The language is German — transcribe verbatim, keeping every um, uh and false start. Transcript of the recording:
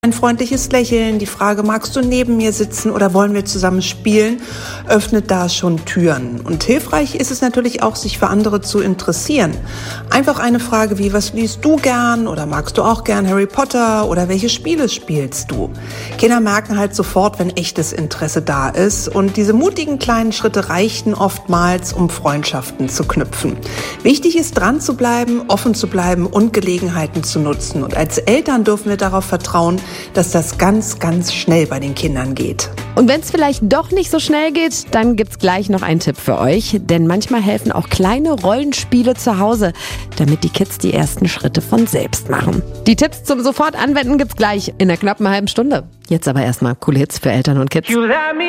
Ein freundliches Lächeln, die Frage, magst du neben mir sitzen oder wollen wir zusammen spielen, öffnet da schon Türen. Und hilfreich ist es natürlich auch, sich für andere zu interessieren. Einfach eine Frage wie, was liest du gern oder magst du auch gern Harry Potter oder welche Spiele spielst du? Kinder merken halt sofort, wenn echtes Interesse da ist, und diese mutigen kleinen Schritte reichen oftmals, um Freundschaften zu knüpfen. Wichtig ist, dran zu bleiben, offen zu bleiben und Gelegenheiten zu nutzen. Und als Eltern dürfen wir darauf vertrauen, dass das ganz, ganz schnell bei den Kindern geht. Und wenn es vielleicht doch nicht so schnell geht, dann gibt's gleich noch einen Tipp für euch. Denn manchmal helfen auch kleine Rollenspiele zu Hause, damit die Kids die ersten Schritte von selbst machen. Die Tipps zum Sofort anwenden gibt's gleich in einer knappen halben Stunde. Jetzt aber erstmal coole Hits für Eltern und Kids.